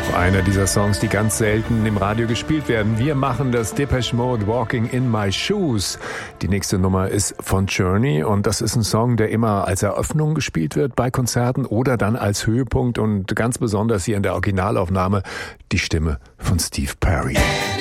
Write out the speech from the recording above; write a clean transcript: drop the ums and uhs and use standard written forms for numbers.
auch einer dieser Songs, die ganz selten im Radio gespielt werden. Wir machen das Depeche Mode Walking in My Shoes. Die nächste Nummer ist von Journey und das ist ein Song, der immer als Eröffnung gespielt wird bei Konzerten oder dann als Höhepunkt und ganz besonders hier in der Originalaufnahme die Stimme von Steve Perry.